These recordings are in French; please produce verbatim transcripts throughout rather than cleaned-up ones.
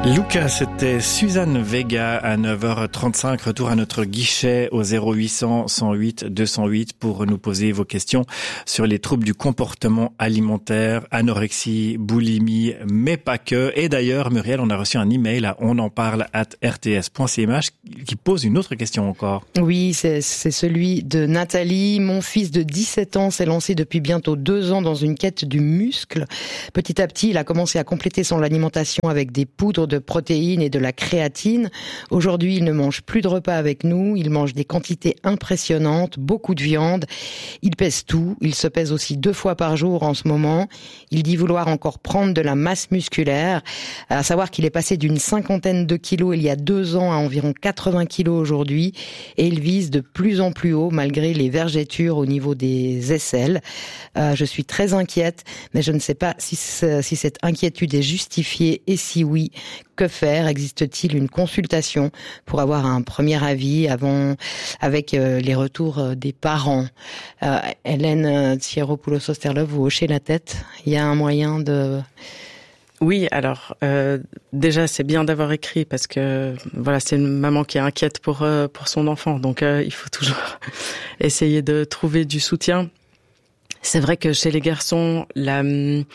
Lucas, c'était Suzanne Vega à neuf heures trente-cinq. Retour à notre guichet au zéro huit cents cent huit deux cent huit pour nous poser vos questions sur les troubles du comportement alimentaire, anorexie, boulimie, mais pas que. Et d'ailleurs, Muriel, on a reçu un email à on en parle arobase r t s point c m h qui pose une autre question encore. Oui, c'est, c'est celui de Nathalie. Mon fils de dix-sept ans s'est lancé depuis bientôt deux ans dans une quête du muscle. Petit à petit, il a commencé à compléter son alimentation avec des poudres de protéines et de la créatine. Aujourd'hui, il ne mange plus de repas avec nous. Il mange des quantités impressionnantes, beaucoup de viande. Il pèse tout. Il se pèse aussi deux fois par jour en ce moment. Il dit vouloir encore prendre de la masse musculaire. À savoir qu'il est passé d'une cinquantaine de kilos il y a deux ans à environ quatre-vingts kilos aujourd'hui. Et il vise de plus en plus haut malgré les vergetures au niveau des aisselles. Euh, je suis très inquiète, mais je ne sais pas si, si cette inquiétude est justifiée et si oui, que faire? Existe-t-il une consultation pour avoir un premier avis avant, avec euh, les retours des parents? euh, Hélène Tsieropoulos-Osterlov, vous hochez la tête. Il y a un moyen de... Oui, alors euh, déjà c'est bien d'avoir écrit parce que voilà, c'est une maman qui est inquiète pour euh, pour son enfant, donc euh, il faut toujours essayer de trouver du soutien. C'est vrai que chez les garçons, la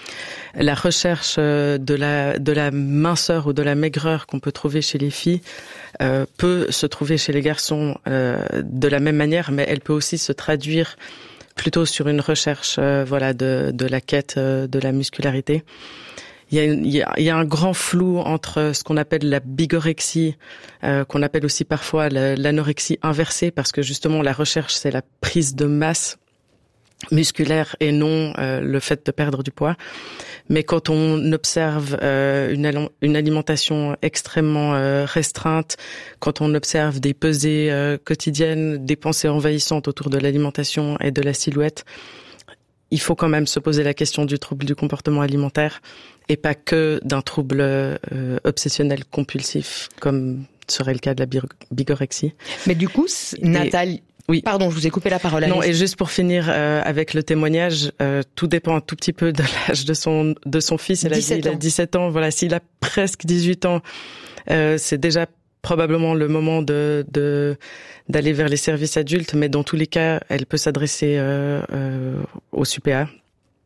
la recherche de la de la minceur ou de la maigreur qu'on peut trouver chez les filles euh, peut se trouver chez les garçons euh, de la même manière, mais elle peut aussi se traduire plutôt sur une recherche euh, voilà de de la quête euh, de la muscularité. Il y a, une, il, y a, il y a un grand flou entre ce qu'on appelle la bigorexie, euh, qu'on appelle aussi parfois la, l'anorexie inversée, parce que justement la recherche c'est la prise de masse musculaire et non euh, le fait de perdre du poids. Mais quand on observe euh, une, une alimentation extrêmement euh, restreinte, quand on observe des pesées euh, quotidiennes, des pensées envahissantes autour de l'alimentation et de la silhouette, il faut quand même se poser la question du trouble du comportement alimentaire et pas que d'un trouble euh, obsessionnel compulsif comme serait le cas de la bigorexie. Mais du coup, Nathalie... Oui. Pardon, je vous ai coupé la parole. Non, et juste pour finir euh, avec le témoignage, euh, tout dépend un tout petit peu de l'âge de son de son fils. Elle a dit, il a dix-sept ans. Voilà, s'il a presque dix-huit ans, euh, c'est déjà probablement le moment de de d'aller vers les services adultes. Mais dans tous les cas, elle peut s'adresser euh, euh, au S U P A.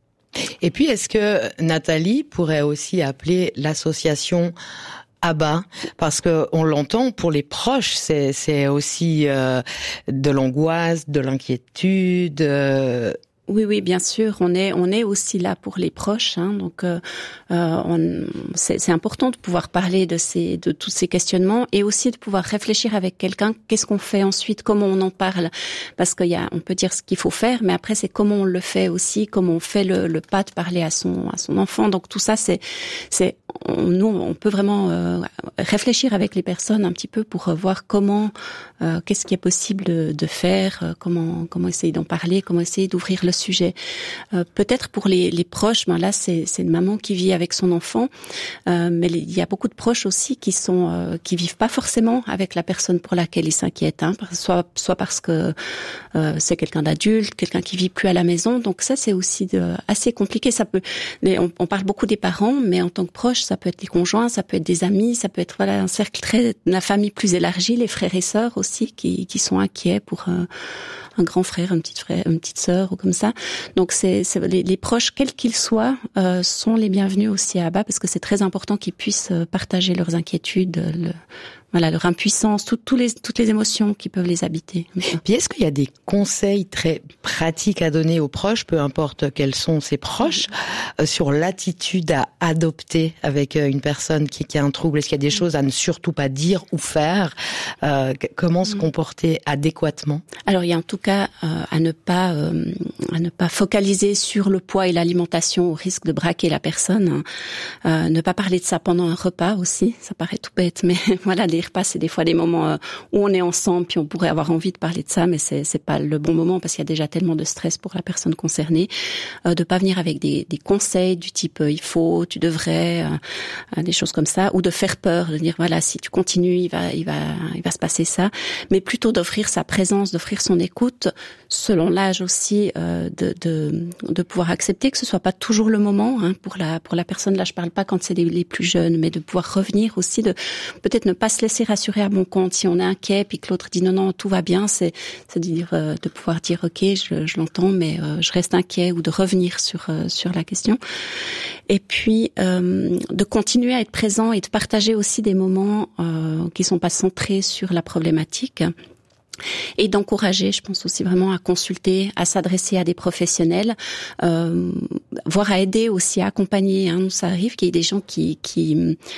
Et puis, est-ce que Nathalie pourrait aussi appeler l'association A B A, parce que on l'entend pour les proches, c'est c'est aussi euh, de l'angoisse, de l'inquiétude. Euh... Oui, oui, bien sûr, on est on est aussi là pour les proches, hein, donc euh, euh, on, c'est, c'est important de pouvoir parler de ces de tous ces questionnements et aussi de pouvoir réfléchir avec quelqu'un. Qu'est-ce qu'on fait ensuite? Comment on en parle? Parce qu'il y a, on peut dire ce qu'il faut faire, mais après c'est comment on le fait aussi, comment on fait le, le pas de parler à son à son enfant. Donc tout ça, c'est c'est on, nous on peut vraiment euh, réfléchir avec les personnes un petit peu pour voir comment euh, qu'est-ce qui est possible de, de faire, euh, comment comment essayer d'en parler, comment essayer d'ouvrir le sujet. Euh, peut-être pour les, les proches, ben là c'est, c'est une maman qui vit avec son enfant, euh, mais il y a beaucoup de proches aussi qui sont euh, qui vivent pas forcément avec la personne pour laquelle ils s'inquiètent, hein, soit soit parce que euh, c'est quelqu'un d'adulte, quelqu'un qui vit plus à la maison, donc ça c'est aussi de, assez compliqué. Ça peut, mais on, on parle beaucoup des parents, mais en tant que proche, ça peut être les conjoints, ça peut être des amis, ça peut être voilà un cercle très, la famille plus élargie, les frères et sœurs aussi qui qui sont inquiets pour euh, un grand frère, une petite frère, une petite sœur ou comme ça. Donc c'est, c'est les, les proches, quels qu'ils soient, euh, sont les bienvenus aussi à A B A parce que c'est très important qu'ils puissent partager leurs inquiétudes, le, voilà, leur impuissance, tout, tous les, toutes les émotions qui peuvent les habiter. Puis est-ce qu'il y a des conseils très pratiques à donner aux proches, peu importe quels sont ces proches, euh, sur l'attitude à adopter avec une personne qui, qui a un trouble? Est-ce qu'il y a des choses à ne surtout pas dire ou faire? euh, Comment se comporter adéquatement? Alors il y a en tout cas euh, à ne pas euh, à ne pas focaliser sur le poids et l'alimentation au risque de braquer la personne. Euh, ne pas parler de ça pendant un repas aussi, ça paraît tout bête, mais voilà, les repas c'est des fois des moments euh, où on est ensemble puis on pourrait avoir envie de parler de ça, mais c'est c'est pas le bon moment parce qu'il y a déjà tellement de stress pour la personne concernée. Euh, de pas venir avec des des conseils du type euh, il faut, tu devrais, euh, des choses comme ça, ou de faire peur, de dire voilà si tu continues il va il va il va se passer ça, mais plutôt d'offrir sa présence, d'offrir son écoute. l'écoute, selon l'âge aussi, euh, de, de de pouvoir accepter que ce soit pas toujours le moment hein, pour la pour la personne. Là, je parle pas quand c'est les, les plus jeunes, mais de pouvoir revenir aussi, de peut-être ne pas se laisser rassurer à bon compte. Si on est inquiet puis que l'autre dit non non tout va bien, c'est c'est de dire euh, de pouvoir dire ok je, je l'entends mais euh, je reste inquiet, ou de revenir sur euh, sur la question. Et puis euh, de continuer à être présent et de partager aussi des moments euh, qui sont pas centrés sur la problématique. Et d'encourager, je pense aussi vraiment à consulter, à s'adresser à des professionnels, euh, voire à aider aussi, à accompagner. Hein. Nous, ça arrive qu'il y ait des gens qui, qui